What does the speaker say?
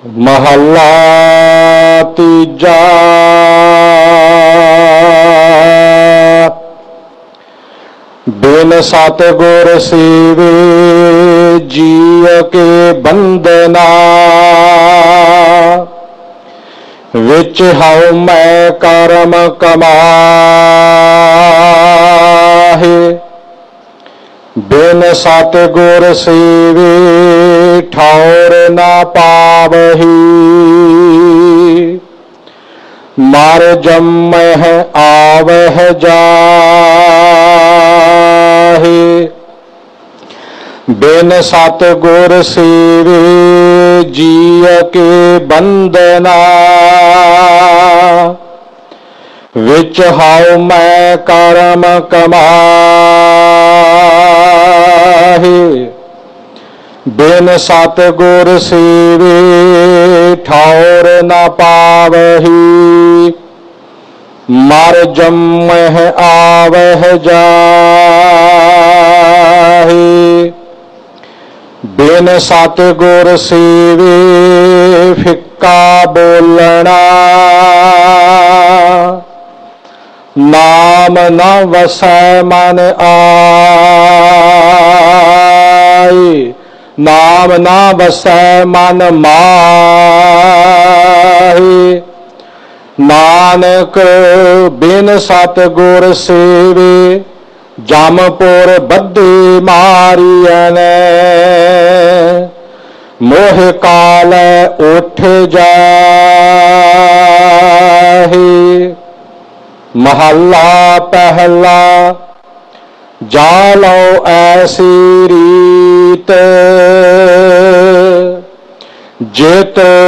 महला तीजा। बिन सतगुर सेवे जीव के बंदना, विच हऊ मैं कर्म कमाहे। बिन सतगुर सेवे ठौर न पावही, मर जमह आवह जाहे। बिन सतगुर सेवे जीव के बंदना, विच हाउ मैं कर्म कमाहे। बिन सतगुर सेवे ठौर न पावही, मर जमह आवह जाहे। बिन सतगुर सेवे फिक्का बोलना, नाम न वसै मन आए। नाम न वसै मन माहे। नानक बिन सतगुर सेवे, जमपुर बद्धे मारियनै। मोह काल उठ जाहे। महला पहला। जालो ऐसी रीत, जित